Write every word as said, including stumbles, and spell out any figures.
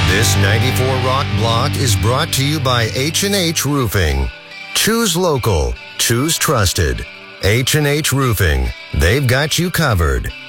This ninety-four Rock block is brought to you by H and H Roofing. Choose local. Choose trusted. H and H Roofing. They've got you covered.